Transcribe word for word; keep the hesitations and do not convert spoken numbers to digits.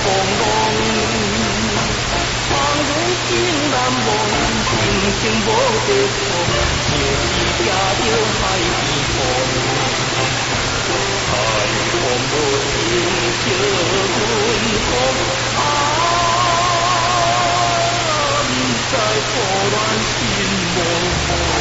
放浪，旁人心难忘，心情无地放，夜是惊着海边风。